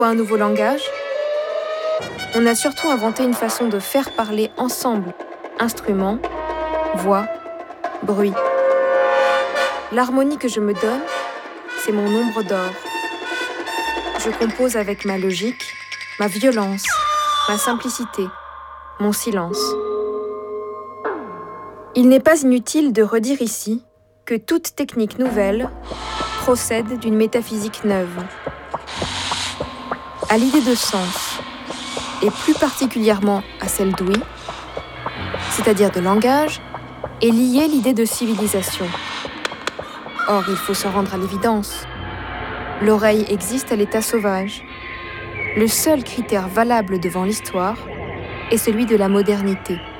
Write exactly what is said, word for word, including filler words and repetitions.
Ou un nouveau langage? On a surtout inventé une façon de faire parler ensemble instruments, voix, bruit. L'harmonie que je me donne, c'est mon nombre d'or. Je compose avec ma logique, ma violence, ma simplicité, mon silence. Il n'est pas inutile de redire ici que toute technique nouvelle procède d'une métaphysique neuve. À l'idée de sens, et plus particulièrement à celle d'ouïe, c'est-à-dire de langage, est liée l'idée de civilisation. Or, il faut se rendre à l'évidence. L'oreille existe à l'état sauvage. Le seul critère valable devant l'histoire est celui de la modernité.